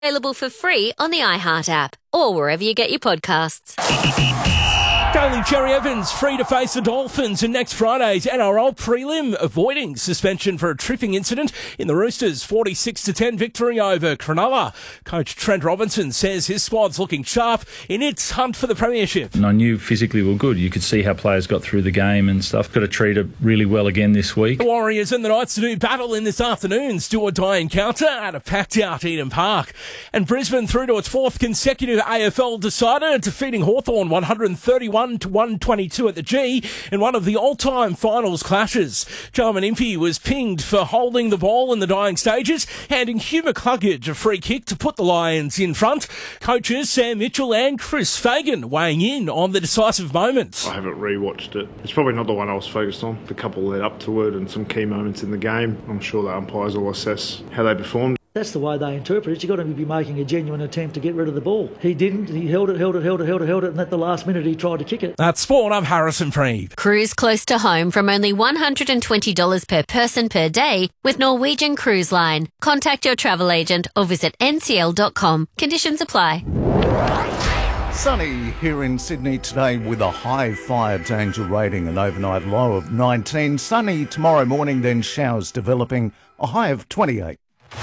Available for free on the iHeart app or wherever you get your podcasts. Daly Cherry Evans free to face the Dolphins in next Friday's NRL prelim, avoiding suspension for a tripping incident in the Roosters' 46-10 victory over Cronulla. Coach Trent Robinson says his squad's looking sharp in its hunt for the premiership. And I knew physically we were good. You could see how players got through the game and stuff. Got to treat it really well again this week. The Warriors and the Knights do battle in this afternoon's do-or-die encounter at a packed-out Eden Park. And Brisbane through to its fourth consecutive AFL decider, defeating Hawthorn 131-122 at the G in one of the all-time finals clashes. Jarman Impey was pinged for holding the ball in the dying stages, handing Hugh McCluggage a free kick to put the Lions in front. Coaches Sam Mitchell and Chris Fagan weighing in on the decisive moment. I haven't rewatched it. It's probably not the one I was focused on. The couple led up to it and some key moments in the game. I'm sure the umpires will assess how they performed. That's the way they interpret it. You've got to be making a genuine attempt to get rid of the ball. He didn't. He held it, and at the last minute he tried to kick it. That's sport. I'm Harrison Freeve. Cruise close to home from only $120 per person per day with Norwegian Cruise Line. Contact your travel agent or visit ncl.com. Conditions apply. Sunny here in Sydney today with a high fire danger rating, an overnight low of 19. Sunny tomorrow morning, then showers developing, a high of 28.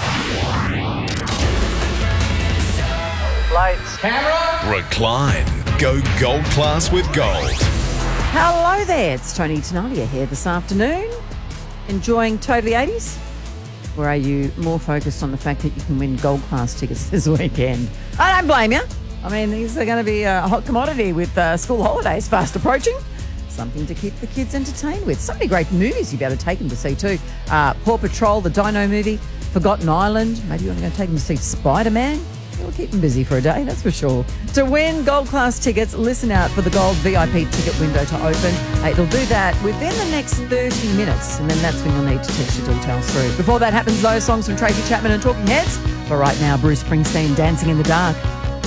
Lights. Camera. Recline. Go gold class with gold. Hello there, it's Tony Tenalia here this afternoon. Enjoying Totally 80s? Or are you more focused on the fact that you can win gold class tickets this weekend? I don't blame you. I mean, these are going to be a hot commodity with school holidays fast approaching. Something to keep the kids entertained with. So many great movies you'll be able to take them to see too. Paw Patrol, the Dino movie, Forgotten Island. Maybe you're going to take them to see Spider-Man. It'll keep them busy for a day, that's for sure. To win gold class tickets, listen out for the gold VIP ticket window to open. It'll do that within the next 30 minutes, and then that's when you'll need to text your details through. Before that happens, those songs from Tracy Chapman and Talking Heads. But right now, Bruce Springsteen, Dancing in the Dark.